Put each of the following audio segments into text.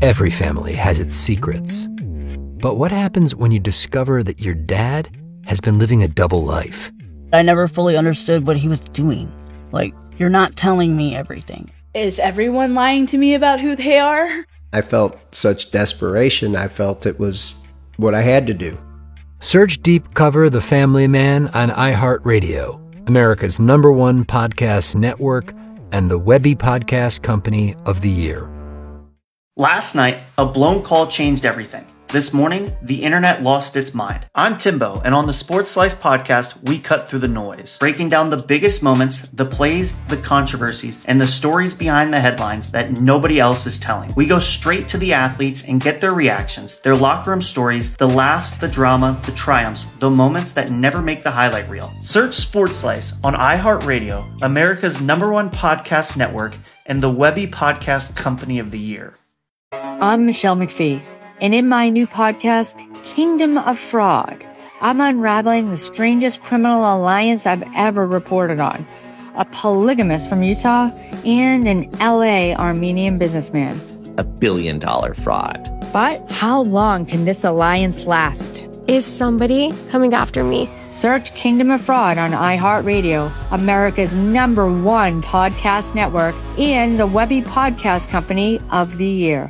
Every family has its secrets. But what happens when you discover that your dad has been living a double life? I never fully understood what he was doing. Like, you're not telling me everything. Is everyone lying to me about who they are? I felt such desperation. I felt it was what I had to do. Search Deep Cover The Family Man on iHeartRadio, America's #1 podcast network and the Webby Podcast Company of the Year. Last night, a blown call changed everything. This morning, the internet lost its mind. I'm Timbo, and on the Sports Slice podcast, we cut through the noise, breaking down the biggest moments, the plays, the controversies, and the stories behind the headlines that nobody else is telling. We go straight to the athletes and get their reactions, their locker room stories, the laughs, the drama, the triumphs, the moments that never make the highlight reel. Search Sports Slice on iHeartRadio, America's #1 podcast network, and the Webby Podcast Company of the Year. I'm Michelle McPhee. And in my new podcast, Kingdom of Fraud, I'm unraveling the strangest criminal alliance I've ever reported on. A polygamist from Utah and an LA Armenian businessman. $1 billion fraud. But how long can this alliance last? Is somebody coming after me? Search Kingdom of Fraud on iHeartRadio, America's #1 podcast network, and the Webby Podcast Company of the Year.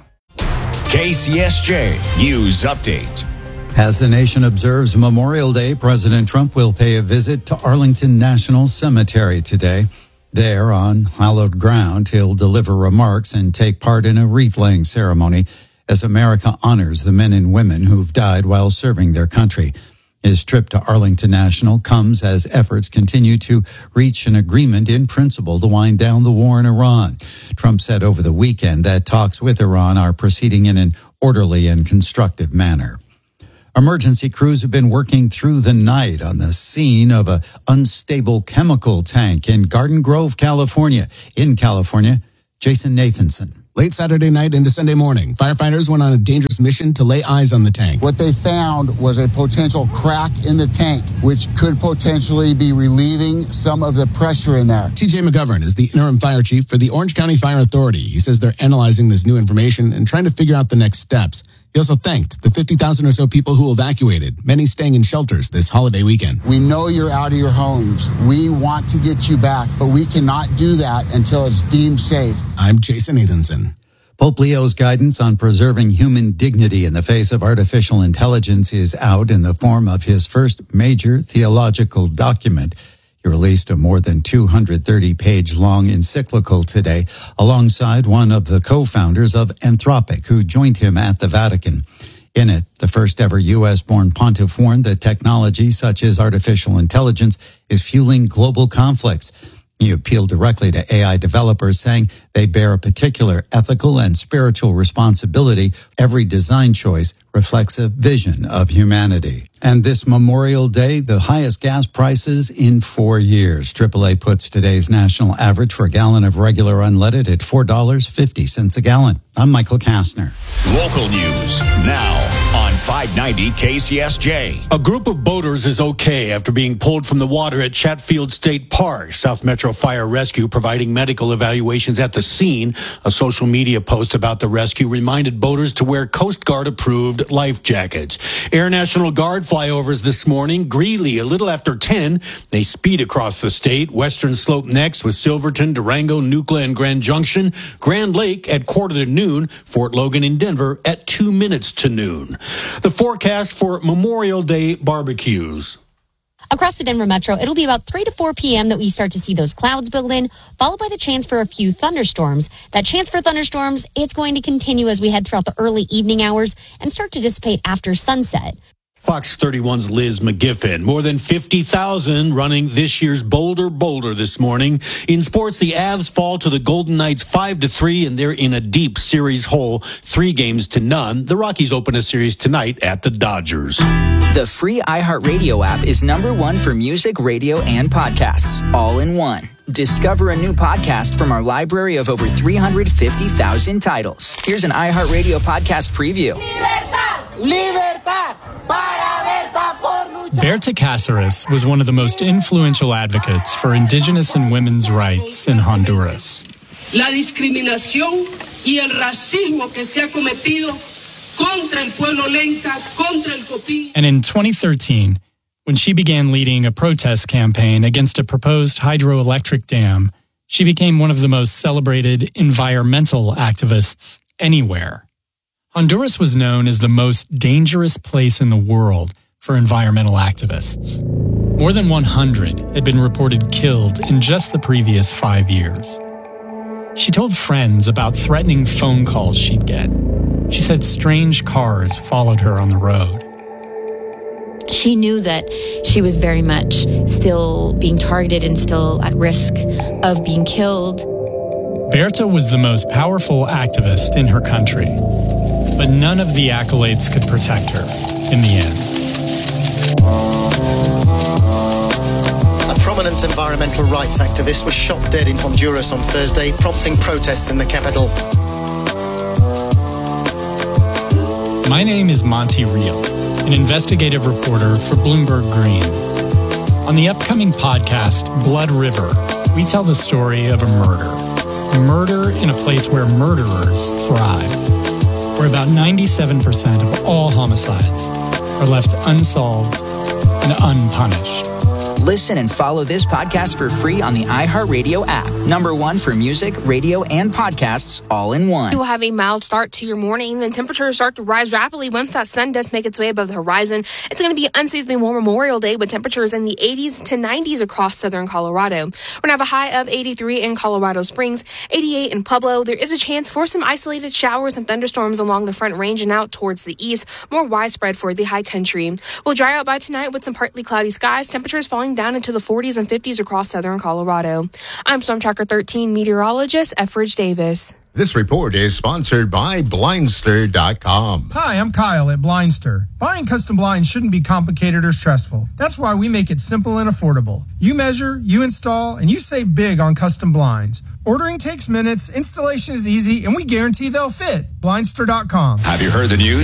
KCSJ News Update. As the nation observes Memorial Day, President Trump will pay a visit to Arlington National Cemetery today. There, on hallowed ground, he'll deliver remarks and take part in a wreath-laying ceremony as America honors the men and women who've died while serving their country. His trip to Arlington National comes as efforts continue to reach an agreement in principle to wind down the war in Iran. Trump said over the weekend that talks with Iran are proceeding in an orderly and constructive manner. Emergency crews have been working through the night on the scene of an unstable chemical tank in Garden Grove, California. In California, Jason Nathanson. Late Saturday night into Sunday morning, firefighters went on a dangerous mission to lay eyes on the tank. What they found was a potential crack in the tank, which could potentially be relieving some of the pressure in there. TJ McGovern is the interim fire chief for the Orange County Fire Authority. He says they're analyzing this new information and trying to figure out the next steps. He also thanked the 50,000 or so people who evacuated, many staying in shelters this holiday weekend. We know you're out of your homes. We want to get you back, but we cannot do that until it's deemed safe. I'm Jason Nathanson. Pope Leo's guidance on preserving human dignity in the face of artificial intelligence is out in the form of his first major theological document. He released a more than 230-page long encyclical today, alongside one of the co-founders of Anthropic, who joined him at the Vatican. In it, the first ever U.S.-born pontiff warned that technology such as artificial intelligence is fueling global conflicts. He appealed directly to AI developers, saying they bear a particular ethical and spiritual responsibility. Every design choice reflects a vision of humanity. And this Memorial Day, the highest gas prices in 4 years. AAA puts today's national average for a gallon of regular unleaded at $4.50 a gallon. I'm Michael Kastner. Local news now on 590 KCSJ. A group of boaters is okay after being pulled from the water at Chatfield State Park. South Metro Fire Rescue providing medical evaluations at the scene. A social media post about the rescue reminded boaters to wear Coast Guard approved life jackets. Air National Guard flyovers this morning. Greeley a little after 10. They speed across the state. Western Slope next with Silverton, Durango, Nucla, and Grand Junction. Grand Lake at 1:45. Fort Logan in Denver at 2 minutes to noon. The forecast for Memorial Day barbecues. Across the Denver metro, it'll be about 3 to 4 p.m. that we start to see those clouds build in, followed by the chance for a few thunderstorms. That chance for thunderstorms, it's going to continue as we head throughout the early evening hours and start to dissipate after sunset. Fox 31's Liz McGiffin. More than 50,000 running this year's Boulder this morning. In sports, the Avs fall to the Golden Knights 5-3, and they're in a deep series hole, 3-0. The Rockies open a series tonight at the Dodgers. The free iHeartRadio app is #1 for music, radio, and podcasts, all in one. Discover a new podcast from our library of over 350,000 titles. Here's an iHeartRadio podcast preview. Libertad! Libertad! Berta Cáceres was one of the most influential advocates for indigenous and women's rights in Honduras. La discriminación y el racismo que se ha cometido contra el pueblo lenca, contra el Copín. And in 2013, when she began leading a protest campaign against a proposed hydroelectric dam, she became one of the most celebrated environmental activists anywhere. Honduras was known as the most dangerous place in the world for environmental activists. More than 100 had been reported killed in just the previous 5 years. She told friends about threatening phone calls she'd get. She said strange cars followed her on the road. She knew that she was very much still being targeted and still at risk of being killed. Berta was the most powerful activist in her country, but none of the accolades could protect her in the end. A prominent environmental rights activist was shot dead in Honduras on Thursday, prompting protests in the capital. My name is Monty Reel, an investigative reporter for Bloomberg Green. On the upcoming podcast, Blood River, we tell the story of a murder. A murder in a place where murderers thrive, where about 97% of all homicides are left unsolved and unpunished. Listen and follow this podcast for free on the iHeartRadio app. #1 for music, radio, and podcasts all in one. You will have a mild start to your morning, then temperatures start to rise rapidly once that sun does make its way above the horizon. It's going to be an unseasonably warm Memorial Day with temperatures in the 80s to 90s across southern Colorado. We're going to have a high of 83 in Colorado Springs, 88 in Pueblo. There is a chance for some isolated showers and thunderstorms along the Front Range and out towards the east, more widespread for the high country. We'll dry out by tonight with some partly cloudy skies, temperatures falling down into the 40s and 50s across southern Colorado. I'm Storm Tracker 13 meteorologist Efridge Davis. This report is sponsored by Blindster.com. Hi, I'm Kyle at Blindster. Buying custom blinds shouldn't be complicated or stressful. That's why we make it simple and affordable. You measure, you install, and you save big on custom blinds. Ordering takes minutes, installation is easy, and we guarantee they'll fit. Blindster.com. Have you heard the news?